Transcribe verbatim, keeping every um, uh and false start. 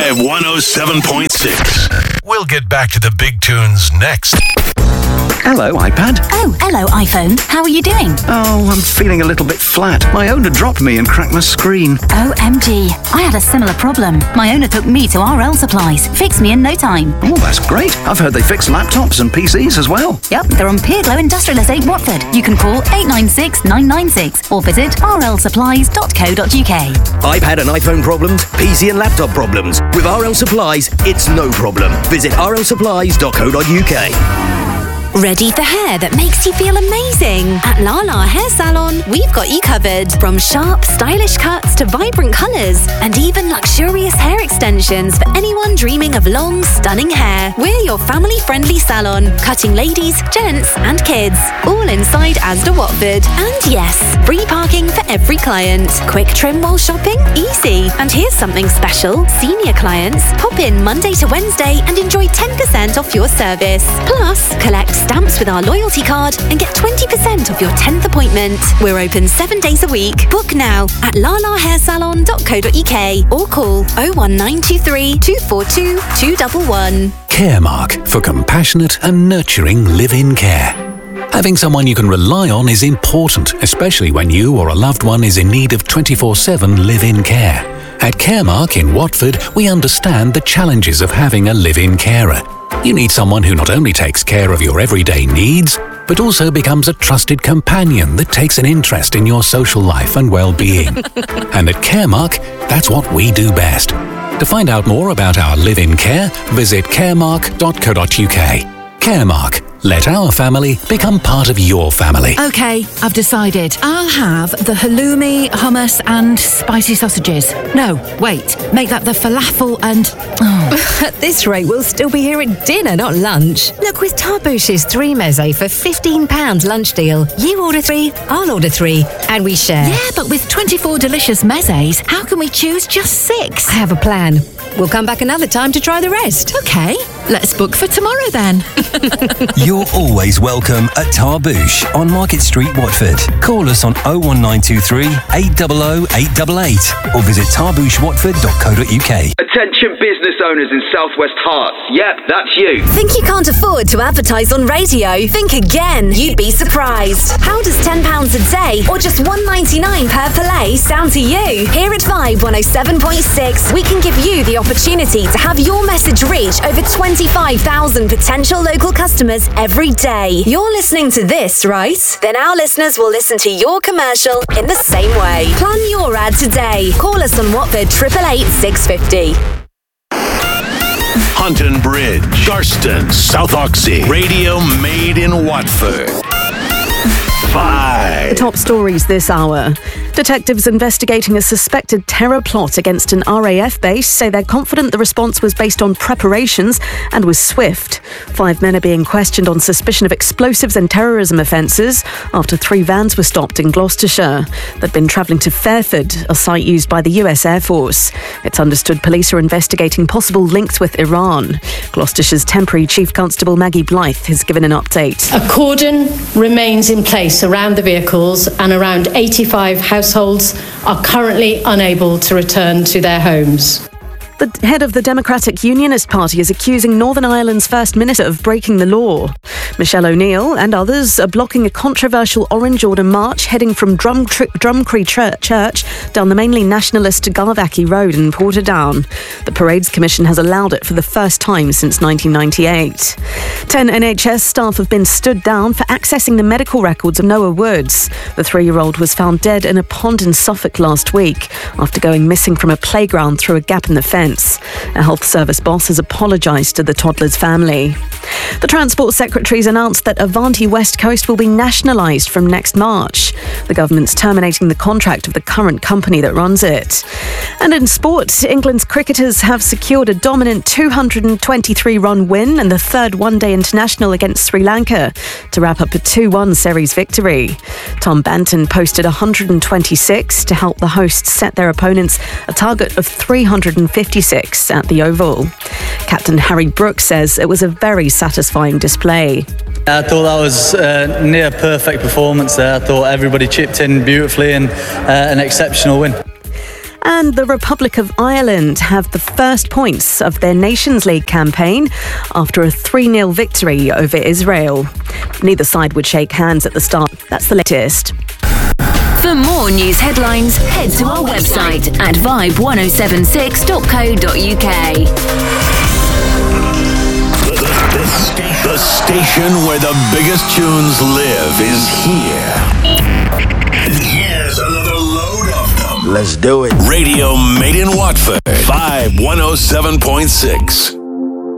Live one oh seven point six. We'll get back to the big tunes next. Hello, iPad. Oh, hello, iPhone. How are you doing? Oh, I'm feeling a little bit flat. My owner dropped me and cracked my screen. O M G. I had a similar problem. My owner took me to R L Supplies. Fixed me in no time. Oh, that's great. I've heard they fix laptops and P Cs as well. Yep, they're on Peerglow Industrial Estate, Watford. You can call eight nine six nine nine six or visit r l supplies dot co dot u k. iPad and iPhone problems, P C and laptop problems. With R L Supplies, it's no problem. Visit r l supplies dot co dot u k. Ready for hair that makes you feel amazing? At Lala Hair Salon, we've got you covered. From sharp, stylish cuts to vibrant colours, and even luxurious hair extensions for anyone dreaming of long, stunning hair. We're your family-friendly salon, cutting ladies, gents and kids. All inside Asda Watford. And yes, free parking for every client. Quick trim while shopping? Easy. And here's something special. Senior clients, pop in Monday to Wednesday and enjoy ten percent off your service. Plus, collect stamps with our loyalty card and get twenty percent off your tenth appointment. We're open seven days a week. Book now at lala hair salon dot co dot u k or call oh one nine two three, two four two, two one one. Caremark, for compassionate and nurturing live-in care. Having someone you can rely on is important, especially when you or a loved one is in need of twenty-four seven live-in care. At Caremark in Watford, we understand the challenges of having a live-in carer. You need someone who not only takes care of your everyday needs, but also becomes a trusted companion that takes an interest in your social life and well-being. And at Caremark, that's what we do best. To find out more about our live-in care, visit caremark dot co dot u k. Caremark. Let our family become part of your family. OK, I've decided. I'll have the halloumi, hummus and spicy sausages. No, wait, make that the falafel and... Oh. At this rate, we'll still be here at dinner, not lunch. Look, with Tarbouche's three meze for fifteen pounds lunch deal, you order three, I'll order three, and we share. Yeah, but with twenty-four delicious mezes, how can we choose just six? I have a plan. We'll come back another time to try the rest. OK, let's book for tomorrow then. You're always welcome at Tarbouche on Market Street, Watford. Call us on oh one nine two three, eight hundred, eight eight eight or visit tarbouche watford dot co dot u k. Attention business owners in Southwest Hearts. Yep, that's you. Think you can't afford to advertise on radio? Think again. You'd be surprised. How does ten pounds a day or just one ninety-nine per play sound to you? Here at Vibe one oh seven point six, we can give you the opportunity to have your message reach over twenty-five thousand potential local customers every day. You're listening to this, right? Then our listeners will listen to your commercial in the same way. Plan your ad today. Call us on Watford eight eight eight, six five zero. Hunton Bridge, Garston, South Oxy. Radio made in Watford. Five. The top stories this hour. Detectives investigating a suspected terror plot against an R A F base say they're confident the response was based on preparations and was swift. Five men are being questioned on suspicion of explosives and terrorism offences after three vans were stopped in Gloucestershire. They'd been travelling to Fairford, a site used by the U S Air Force. It's understood police are investigating possible links with Iran. Gloucestershire's temporary Chief Constable Maggie Blythe has given an update. A cordon remains in place around the vehicles and around eighty-five households are currently unable to return to their homes. The head of the Democratic Unionist Party is accusing Northern Ireland's First Minister of breaking the law. Michelle O'Neill and others are blocking a controversial Orange Order march heading from Drumcree, Drumcree Church down the mainly nationalist Galvackie Road in Portadown. The Parades Commission has allowed it for the first time since nineteen ninety-eight. Ten N H S staff have been stood down for accessing the medical records of Noah Woods. The three-year-old was found dead in a pond in Suffolk last week after going missing from a playground through a gap in the fence. A health service boss has apologised to the toddler's family. The Transport Secretary's announced that Avanti West Coast will be nationalised from next March. The government's terminating the contract of the current company that runs it. And in sport, England's cricketers have secured a dominant two hundred twenty-three run win and the third one-day international against Sri Lanka to wrap up a two one series victory. Tom Banton posted one hundred twenty-six to help the hosts set their opponents a target of three hundred fifty-six at the Oval. Captain Harry Brooks says it was a very satisfying display. I thought that was a near perfect performance there. I thought everybody chipped in beautifully and uh, an exceptional win. And the Republic of Ireland have the first points of their Nations League campaign after a three nil victory over Israel. Neither side would shake hands at the start. That's the latest. For more news headlines, head to our website at vibe one oh seven six dot co dot uk. The station where the biggest tunes live is here. And here's another load of them. Let's do it. Radio Made in Watford, Vibe one oh seven point six.